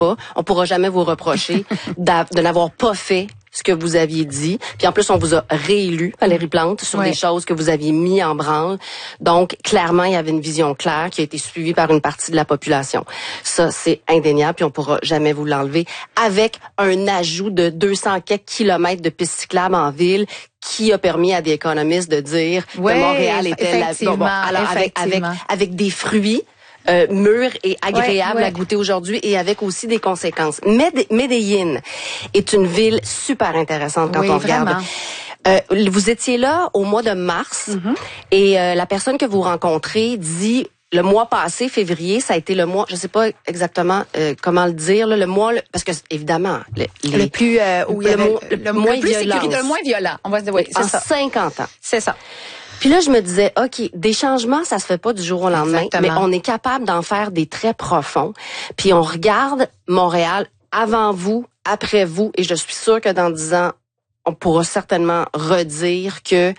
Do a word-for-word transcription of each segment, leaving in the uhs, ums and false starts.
pas. On pourra jamais vous reprocher de n'avoir pas fait ce que vous aviez dit. Puis en plus, on vous a réélu, Valérie Plante, sur ouais. des choses que vous aviez mis en branle. Donc, clairement, il y avait une vision claire qui a été suivie par une partie de la population. Ça, c'est indéniable, puis on pourra jamais vous l'enlever. Avec un ajout de deux cents quelques kilomètres de pistes cyclables en ville, qui a permis à des économistes de dire ouais, que Montréal était la... Bon, bon, alors, avec, avec, avec des fruits... Euh, mûr et agréable ouais, ouais. à goûter aujourd'hui et avec aussi des conséquences. Méd- Medellín est une ville super intéressante quand oui, on regarde. Euh, vous étiez là au mois de mars mm-hmm. et euh, la personne que vous rencontrez dit le mois passé, février, ça a été le mois, je sais pas exactement euh, comment le dire, là, le mois, le, parce que évidemment, le, le, le plus, euh, où il y avait le, le, le, le moins le plus violent, le moins violent. On va se dire oui, c'est en ça. cinquante ans. C'est ça. Puis là, je me disais, OK, des changements, ça se fait pas du jour au lendemain, Exactement. mais on est capable d'en faire des très profonds. Puis on regarde Montréal avant vous, après vous, et je suis sûre que dans dix ans, on pourra certainement redire que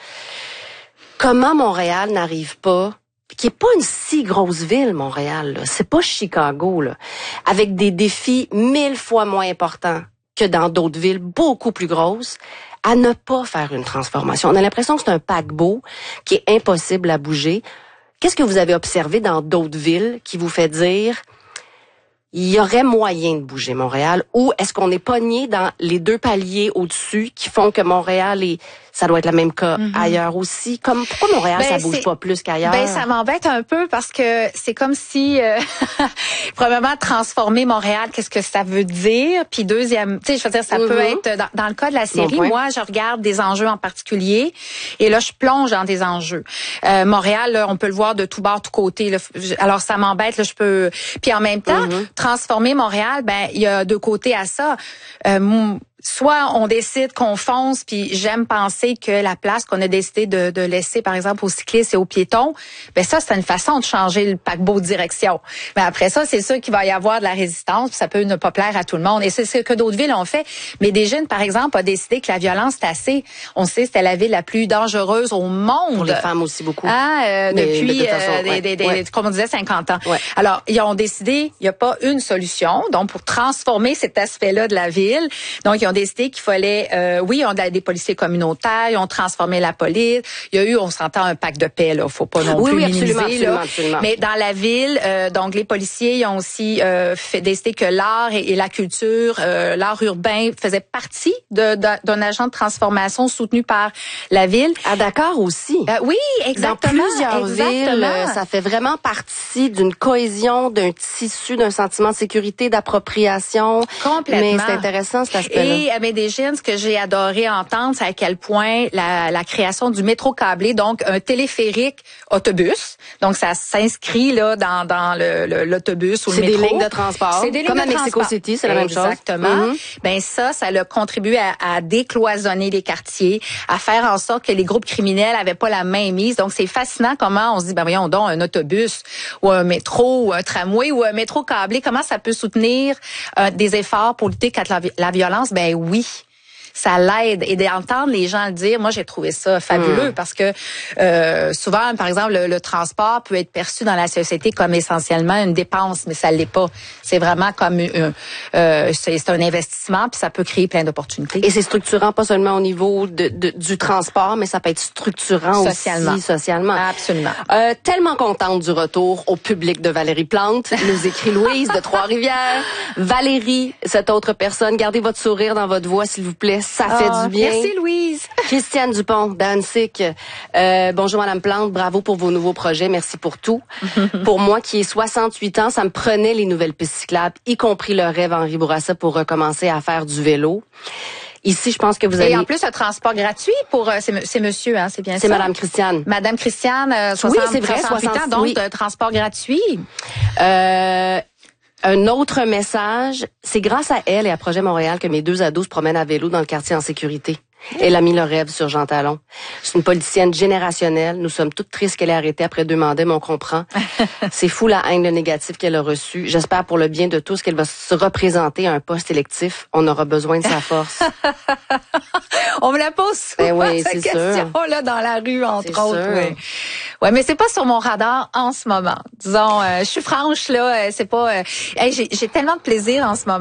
comment Montréal n'arrive pas, qui est pas une si grosse ville, Montréal, là. C'est pas Chicago, là, avec des défis mille fois moins importants que dans d'autres villes beaucoup plus grosses, à ne pas faire une transformation. On a l'impression que c'est un paquebot qui est impossible à bouger. Qu'est-ce que vous avez observé dans d'autres villes qui vous fait dire il y aurait moyen de bouger Montréal, ou est-ce qu'on est pogné dans les deux paliers au-dessus qui font que Montréal est, ça doit être le même cas mm-hmm. ailleurs aussi? Comme pourquoi Montréal ben, ça bouge pas plus qu'ailleurs? Ben ça m'embête un peu parce que c'est comme si euh, premièrement transformer Montréal, qu'est-ce que ça veut dire? Puis deuxième, tu sais, je veux dire ça mm-hmm. peut être dans, dans le cas de la série, bon moi je regarde des enjeux en particulier et là je plonge dans des enjeux. Euh, Montréal, là, on peut le voir de tout bord, tout côté. Là, alors ça m'embête, là, je peux. Puis en même temps. Mm-hmm. Transformer Montréal, ben il y a deux côtés à ça. Euh, soit on décide qu'on fonce, puis j'aime penser que la place qu'on a décidé de, de laisser, par exemple, aux cyclistes et aux piétons, ben ça, c'est une façon de changer le paquebot de direction. Mais après ça, c'est sûr qu'il va y avoir de la résistance, puis ça peut ne pas plaire à tout le monde. Et c'est ce que d'autres villes ont fait. Medellín, par exemple, a décidé que la violence, c'est assez. On sait, c'était la ville la plus dangereuse au monde. Pour les femmes aussi, beaucoup. Ah, euh, Mais, depuis, de façon, euh, ouais. des, des, ouais. des, comme on disait, cinquante ans. Ouais. Alors, ils ont décidé, il n'y a pas une solution, donc pour transformer cet aspect-là de la ville. Donc, ils ont décidé qu'il fallait Euh, oui, on a des policiers communautaires, ils ont transformé la police. Il y a eu, on s'entend, un pacte de paix, là. Faut pas non oui, plus oui, minimiser, absolument, absolument, là. absolument. Mais dans la ville, euh, donc les policiers ils ont aussi euh, fait décider que l'art et, et la culture, euh, l'art urbain faisait partie de, de, d'un agent de transformation soutenu par la ville. À Dakar aussi. Euh, oui, exactement. Dans plusieurs exactement. villes, ça fait vraiment partie d'une cohésion, d'un tissu, d'un sentiment de sécurité, d'appropriation. Complètement. Mais c'est intéressant cet aspect-là. Et à Medellín, ce que j'ai adoré entendre, c'est à quel point la, la création du métro câblé, donc un téléphérique autobus, donc ça s'inscrit là dans, dans le, le, l'autobus ou le c'est métro. C'est des lignes de transport. C'est des lignes Comme de à Mexico transport. City, c'est la même chose. Exactement. Mm-hmm. Ben ça, ça a contribué à, à décloisonner les quartiers, à faire en sorte que les groupes criminels avaient pas la main mise. Donc c'est fascinant comment on se dit, ben voyons donc, un autobus ou un métro ou un tramway ou un métro câblé, comment ça peut soutenir euh, des efforts pour lutter contre la, la violence? Ben oui. Ça l'aide et d'entendre les gens le dire. Moi, j'ai trouvé ça fabuleux mmh. parce que euh, souvent, par exemple, le, le transport peut être perçu dans la société comme essentiellement une dépense, mais ça l'est pas. C'est vraiment comme un, euh, c'est, c'est un investissement puis ça peut créer plein d'opportunités. Et c'est structurant pas seulement au niveau de, de, du transport, mais ça peut être structurant socialement. aussi socialement. Absolument. Euh, tellement contente du retour au public de Valérie Plante, nous écrit Louise de Trois-Rivières. Valérie, cette autre personne, gardez votre sourire dans votre voix, s'il vous plaît. Ça fait oh, du bien. Merci, Louise. Christiane Dupont, d'Annecyc. Euh, bonjour, Madame Plante. Bravo pour vos nouveaux projets. Merci pour tout. Pour moi, qui ai soixante-huit ans, ça me prenait les nouvelles pistes cyclables, y compris le rêve Henri Bourassa pour recommencer à faire du vélo. Ici, je pense que vous avez... Et en plus, un transport gratuit pour... Euh, c'est, c'est monsieur, hein, c'est bien c'est ça? C'est Madame Christiane. Madame Christiane, euh, soixante, oui, c'est vrai, soixante-huit ans, donc oui. un transport gratuit. Euh... Un autre message, c'est grâce à elle et à Projet Montréal que mes deux ados se promènent à vélo dans le quartier en sécurité. Elle a mis le rêve sur Jean Talon. C'est une politicienne générationnelle. Nous sommes toutes tristes qu'elle ait arrêté après deux mandats, mais on comprend. C'est fou la haine, le négatif qu'elle a reçu. J'espère pour le bien de tous qu'elle va se représenter à un poste électif. On aura besoin de sa force. On me la pose souvent, ben oui, cette question-là, dans la rue, entre c'est autres. Sûr. Ouais. ouais, mais c'est pas sur mon radar en ce moment. Disons, euh, je suis franche, là, euh, c'est pas... Euh, hey, j'ai, j'ai tellement de plaisir en ce moment.